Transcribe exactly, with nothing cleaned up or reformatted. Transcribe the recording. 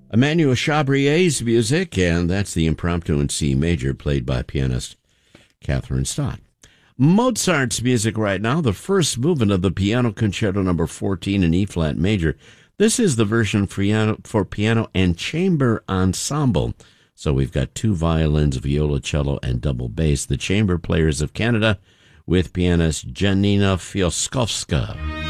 Emmanuel Chabrier's music, and that's the Impromptu in C major, played by pianist Catherine Stott. Mozart's music right now, the first movement of the Piano Concerto number fourteen in E-flat major. This is the version for piano, for piano and chamber ensemble. So we've got two violins, viola, cello, and double bass. The Chamber Players of Canada with pianist Janina Fioskovska.